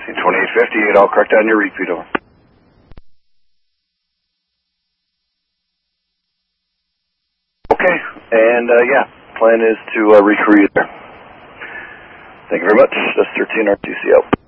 2858, all correct on your repeat, over. Okay, and yeah, plan is to recreate there. Thank you very much. That's 13 RTC out.